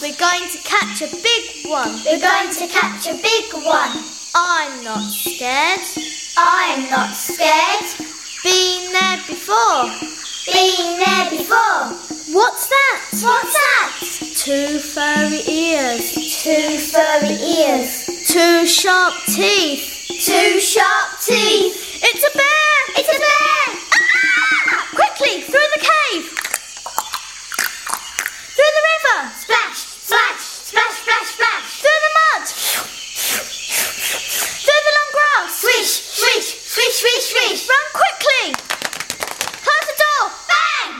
We're going to catch a big one. We're going to catch a big one. I'm not scared. I'm not scared. Been there before. Been there before. What's that? What's that? 2 furry ears. 2 furry ears. 2 sharp teeth.